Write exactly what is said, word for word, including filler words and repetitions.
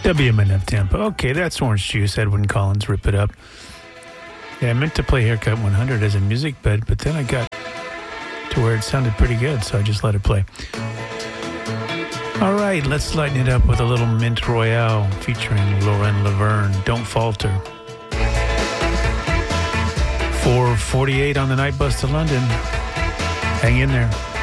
W M N F Tampa. Okay, that's Orange Juice, Edwin Collins, Rip It Up. Yeah, I meant to play Haircut one hundred as a music bed, but then I got to where it sounded pretty good, so I just let it play. All right, let's lighten it up with a little Mint Royale featuring Lauren Laverne, Don't Falter. four forty-eight on the night bus to London. Hang in there.